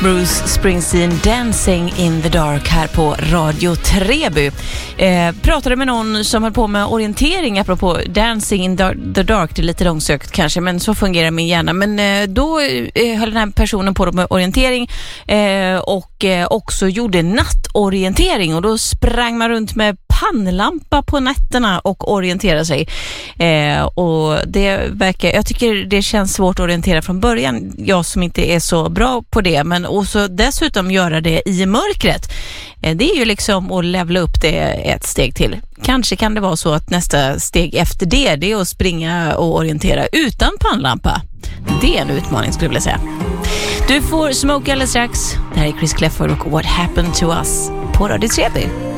Bruce Springsteen, Dancing in the Dark här på Radio Treby. Pratade med någon som höll på med orientering apropå Dancing in the Dark. Det är lite långsökt kanske, men så fungerar min hjärna. Men då höll den här personen på med orientering och också gjorde nattorientering. Och då sprang man runt med pannlampa på nätterna och orientera sig. Och det verkar, jag tycker det känns svårt att orientera från början. Jag som inte är så bra på det, men också dessutom göra det i mörkret. Det är ju liksom att levla upp det ett steg till. Kanske kan det vara så att nästa steg efter det är att springa och orientera utan pannlampa. Det är en utmaning skulle jag vilja säga. Du får Smoke alldeles strax. Det här är Chris Clefford och What Happened to Us på Radio Treby.